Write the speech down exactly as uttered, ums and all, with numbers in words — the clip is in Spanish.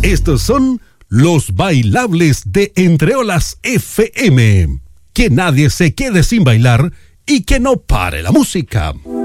Estos son los bailables de Entre Olas F M. Que nadie se quede sin bailar y que no pare la música.